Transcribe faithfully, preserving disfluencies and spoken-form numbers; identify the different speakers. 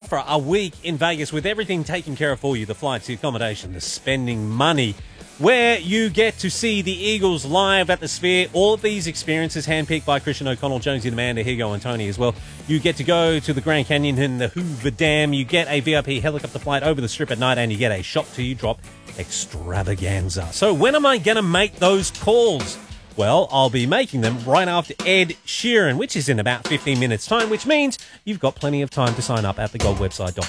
Speaker 1: for a week in Vegas with everything taken care of for you, the flights, the accommodation, the spending money, where you get to see the Eagles live at the Sphere. All of these experiences handpicked by Christian O'Connell, Jonesy the Amanda, Higo and Tony as well. You get to go to the Grand Canyon and the Hoover Dam. You get a V I P helicopter flight over the Strip at night, and you get a shop till you drop extravaganza. So when am I going to make those calls? Well, I'll be making them right after Ed Sheeran, which is in about fifteen minutes' time, which means you've got plenty of time to sign up at the gold website dot